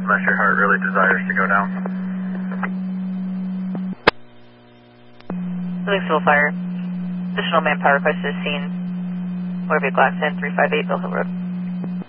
unless your heart really desires to go down. Louisville Fire. Additional manpower requested is seen. Motor vehicle accident 358 Bill Hill Road.